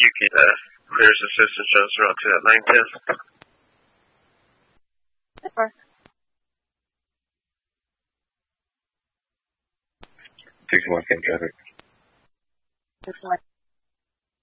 you can clearest assistance transfer out to that 910. Sure. 61 Camp traffic. 61.